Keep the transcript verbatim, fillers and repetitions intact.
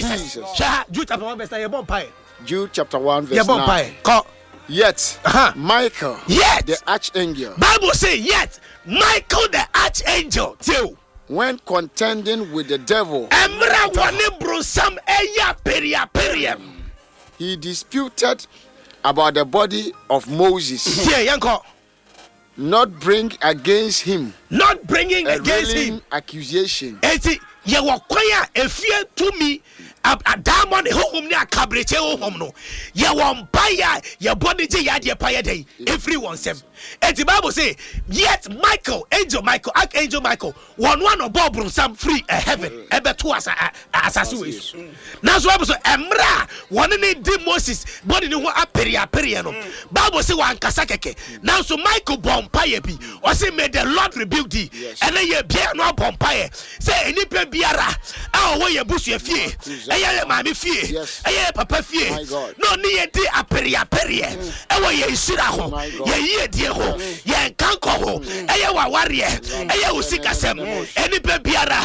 Jesus. Jude chapter one verse nine. Jude chapter one verse nine. Yet uh-huh. Michael, yet the archangel. Bible say yet Michael the archangel too. When contending with the devil, he disputed about the body of Moses. Not bring against him. Not bringing a against him accusation. Ye wa kwaya efie to me adamon the home near cabreche home no. Ye wa mpaya ye body je ya de paya day. Everyone sem. And the Bible say, yet Michael, angel Michael, archangel Michael, one one of Bob some free a heaven, ever two as a as now so so emra one need di Moses body no aperia periano. Bible say one kasakeke. Now so Michael bompaye bi or say may the Lord rebuke thee. And then ye be no bompaye. Say any pe biara ah wo ye busu ye fie. Eye mama fie. Eye papa fie. No ni ye di aperia peria. E wo ye isira ho. Ye ye di ye nkanko ho eye wa ware eye usikasem eni pe biara